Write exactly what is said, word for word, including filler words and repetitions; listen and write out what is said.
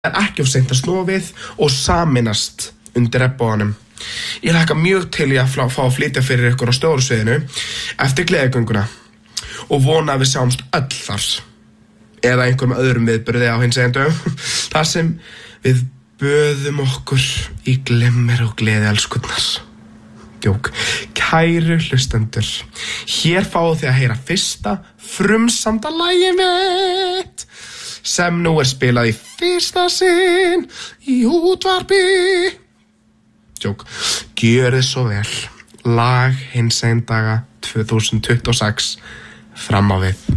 er ekki of seint að snúa við og sameinast undir regnboganum. Ég hlakka mjög til í að fá að flytja fyrir ykkur á Stórusviðinu eftir gleðigönguna og vona að við sjáumst öll þar eða einhverjum öðrum viðburði á hinsegin dögum þar sem við böðum okkur í glimmer og gleði elskurnar. Djók. Kæru hlustendur, hér fáið þið að heyra fyrsta frumsamda lagið mitt sem nú er spilað í fyrsta sinn í útvarpi. Djók. Gjörið svo vel. Lag hinsegin daga tvö þúsund tuttugu og sex fram á við.